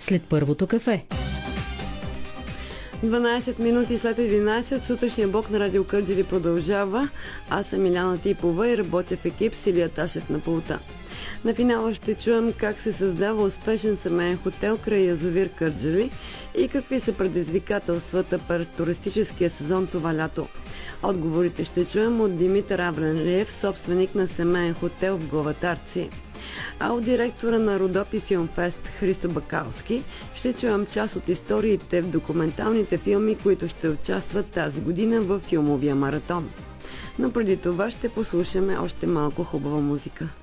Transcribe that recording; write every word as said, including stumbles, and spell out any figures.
след първото кафе. дванайсет минути след единайсет сутрешния блок на Радио Кърджали продължава. Аз съм Иляна Типова и работя в екип с Илия Ташев на пулта. На финала ще чуем как се създава успешен семейен хотел край язовир Кърджали и какви са предизвикателствата пред туристическия сезон това лято. Отговорите ще чуем от Димитър Авренлиев, собственик на семейен хотел в Главатарци. А от директора на Родопи Филмфест Христо Бакалски ще чуем част от историите в документалните филми, които ще участват тази година във филмовия маратон. Но преди това ще послушаме още малко хубава музика.